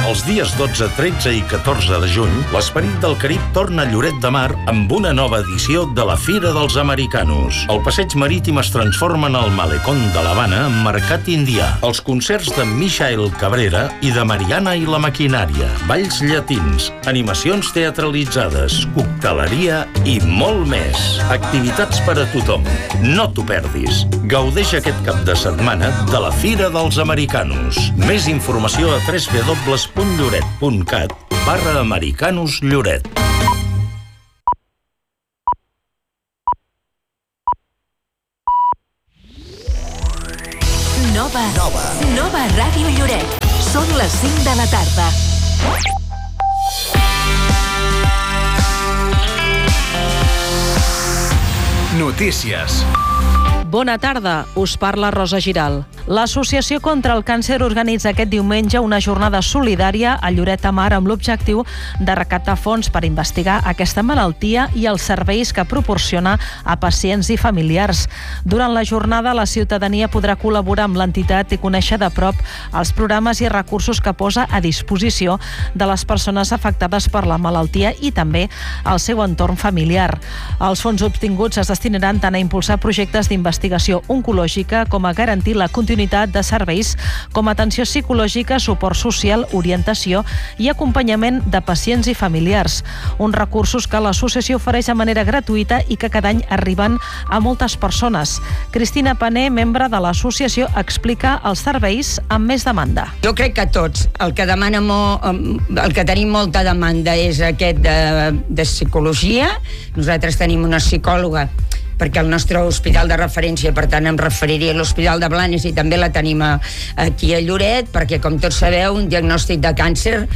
Els dies 12, 13 i 14 de juny, l'Esperit del Carib torna a Lloret de Mar amb una nova edició de la Fira dels Americanos. El passeig marítim es transforma en el malecón de l'Havana amb mercat indià. Els concerts de Michael Cabrera i de Mariana i la Maquinària, balls llatins, animacions teatralitzades, cocteleria i molt més. Activitats per a tothom. No t'ho perdis. Gaudeix aquest cap de setmana de la Fira dels Americanos. Més informació a www.lloret.cat/americanos-lloret. Nova Ràdio Lloret. Són les 5 de la tarda. Notícies. Bona tarda, us parla Rosa Giral. L'Associació contra el Càncer organitza aquest diumenge una jornada solidària a Lloret de Mar amb l'objectiu de recaptar fons per investigar aquesta malaltia i els serveis que proporciona a pacients i familiars. Durant la jornada, la ciutadania podrà col·laborar amb l'entitat i conèixer de prop els programes i recursos que posa a disposició de les persones afectades per la malaltia i també el seu entorn familiar. Els fons obtinguts es destinaran tant a impulsar projectes d'investigació oncològica com a garantir la continuïtat de serveis com atenció psicològica, suport social, orientació i acompanyament de pacients i familiars. Uns recursos que l'associació ofereix de manera gratuïta i que cada any arriben a moltes persones. Cristina Pané, membre de l'associació, explica els serveis amb més demanda. Jo crec que tots. El que tenim molta demanda és aquest de psicologia. Nosaltres tenim una psicòloga perquè el nostre hospital de referència, per tant em referiria a l'Hospital de Blanes i també la tenim aquí a Lloret, perquè com tots sabeu, un diagnòstic de càncer,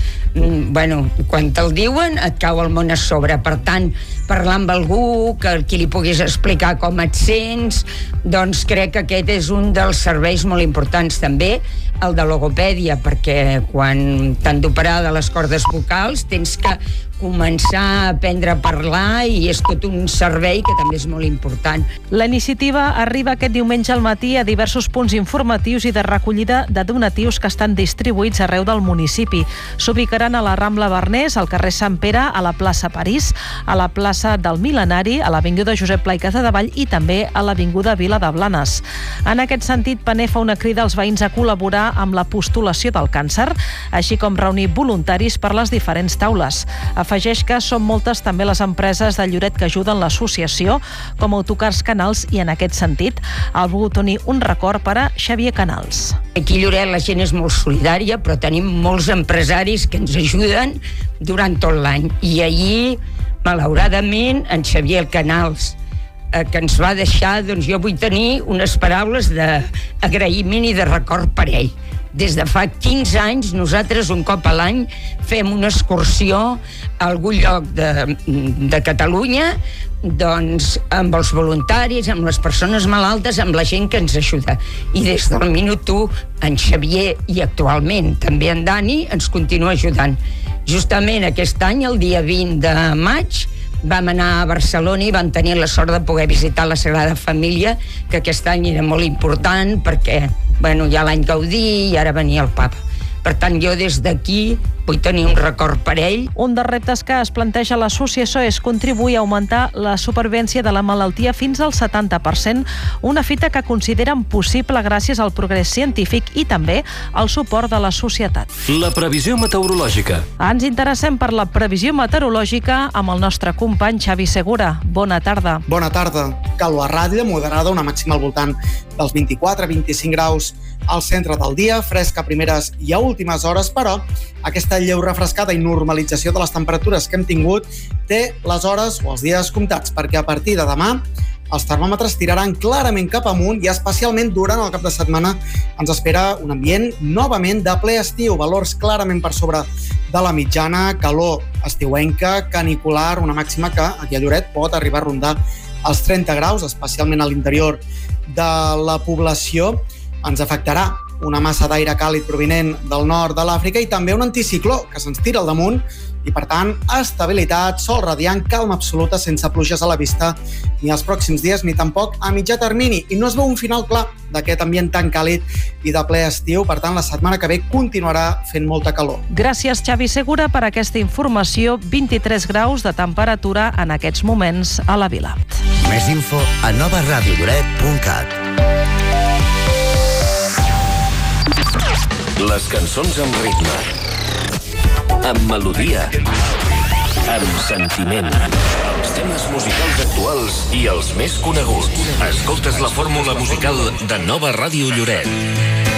quan te'l diuen et cau el món a sobre. Per tant, parlar amb algú qui li puguis explicar com et sents, doncs crec que aquest és un dels serveis molt importants. També el de logopèdia, perquè quan t'han d'operar de les cordes vocals tens que començar a aprendre a parlar i és tot un servei que també és molt important. La iniciativa arriba aquest diumenge al matí a diversos punts informatius i de recollida de donatius que estan distribuïts arreu del municipi. S'ubicaran a la Rambla Barnés, al carrer Sant Pere, a la plaça París, a la plaça del Mil·lenari, a l'avinguda Josep Pla i Casadevall i també a l'avinguda Vila de Blanes. En aquest sentit, Pané fa una crida als veïns a col·laborar amb la postulació del càncer, així com reunir voluntaris per les diferents taules. Afegeix que són moltes també les empreses de Lloret que ajuden l'associació, com Autocars Canals, i en aquest sentit ha volgut unir un record per a Xavier Canals. Aquí a Lloret la gent és molt solidària, però tenim molts empresaris que ens ajuden durant tot l'any. I ahir, malauradament, en Xavier Canals, que ens va deixar, doncs jo vull tenir unes paraules d'agraïment i de record per ell. Des de fa 15 anys, nosaltres un cop a l'any fem una excursió a algun lloc de Catalunya, doncs amb els voluntaris, amb les persones malaltes, amb la gent que ens ajuda. I des del minut 1, en Xavier i actualment també en Dani ens continua ajudant. Justament aquest any, el dia 20 de maig, vam anar a Barcelona i vam tenir la sort de poder visitar la Sagrada Família, que aquest any era molt important perquè ja l'any Gaudí i ara venia el Papa. Per tant, jo des d'aquí vull tenir un record per ell. Un dels reptes que es planteja l'associació és contribuir a augmentar la supervivència de la malaltia fins al 70%, una fita que consideren possible gràcies al progrés científic i també al suport de la societat. La previsió meteorològica. Ens interessem per la previsió meteorològica amb el nostre company Xavi Segura. Bona tarda. Bona tarda. Calor a ratlla, moderada, una màxima al voltant dels 24-25 graus al centre del dia, fresc a primeres i a últimes hores, però aquesta lleu refrescada i normalització de les temperatures que hem tingut té les hores o els dies comptats, perquè a partir de demà els termòmetres tiraran clarament cap amunt i especialment durant el cap de setmana ens espera un ambient novament de ple estiu, valors clarament per sobre de la mitjana, calor estiuenca, canicular, una màxima que aquí a Lloret pot arribar a rondar els 30 graus, especialment a l'interior de la població. Ens afectarà una massa d'aire càlid provinent del nord de l'Àfrica i també un anticicló que se'ns tira al damunt i, per tant, estabilitat, sol radiant, calma absoluta, sense pluges a la vista ni els pròxims dies ni tampoc a mitjà termini. I no es veu un final clar d'aquest ambient tan càlid i de ple estiu. Per tant, la setmana que ve continuarà fent molta calor. Gràcies, Xavi Segura, per aquesta informació. 23 graus de temperatura en aquests moments a la vila. Més info a novaradiolloret.cat. Les cançons amb ritme, amb melodia, amb sentiment. Els temes musicals actuals i els més coneguts. Escoltes la fórmula musical de Nova Ràdio Lloret.